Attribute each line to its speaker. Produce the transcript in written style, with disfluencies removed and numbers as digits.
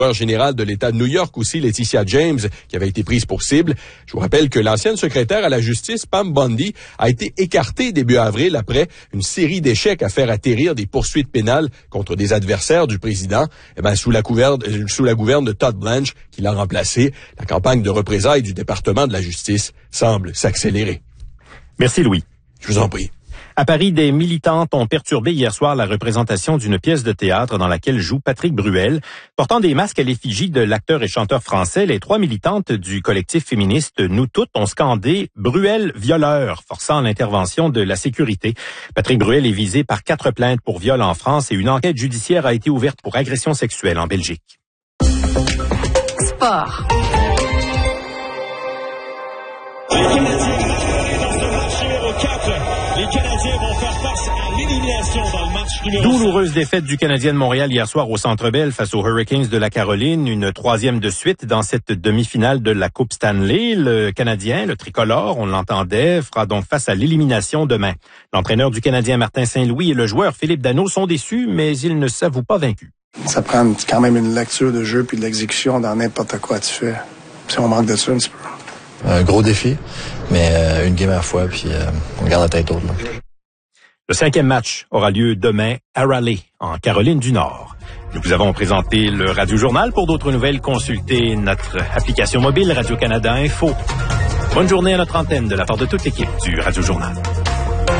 Speaker 1: générale de l'État de New York aussi, Laetitia James, qui avait été prise pour cible. Je vous rappelle que l'ancienne secrétaire à la justice, Pam Bondi, a été écartée début avril après une série d'échecs à faire atterrir des poursuites pénales contre des adversaires du président. Sous la gouverne de Todd Blanche, qui l'a remplacé, la campagne de représailles du département de la justice semble s'accélérer.
Speaker 2: Merci Louis.
Speaker 1: Je vous en prie.
Speaker 2: À Paris, des militantes ont perturbé hier soir la représentation d'une pièce de théâtre dans laquelle joue Patrick Bruel. Portant des masques à l'effigie de l'acteur et chanteur français, les 3 militantes du collectif féministe Nous Toutes ont scandé « Bruel violeur », forçant l'intervention de la sécurité. Patrick Bruel est visé par 4 plaintes pour viol en France et une enquête judiciaire a été ouverte pour agression sexuelle en Belgique.
Speaker 3: Sport.
Speaker 4: Les Canadiens vont faire face à l'élimination dans le match numéro 5.
Speaker 2: Douloureuse défaite du Canadien de Montréal hier soir au Centre Bell face aux Hurricanes de la Caroline, une 3e de suite dans cette demi-finale de la Coupe Stanley. Le Canadien, le tricolore, on l'entendait, fera donc face à l'élimination demain. L'entraîneur du Canadien Martin Saint-Louis et le joueur Philippe Danault sont déçus, mais ils ne s'avouent pas vaincus.
Speaker 5: Ça prend quand même une lecture de jeu puis de l'exécution dans n'importe quoi tu fais. Si on manque de ça un petit peu.
Speaker 6: Un gros défi, mais une game à la fois, puis on garde la tête haute. Là.
Speaker 2: Le 5e match aura lieu demain à Raleigh, en Caroline du Nord. Nous vous avons présenté le Radio-Journal. Pour d'autres nouvelles, consultez notre application mobile Radio-Canada Info. Bonne journée à notre antenne de la part de toute l'équipe du Radio-Journal.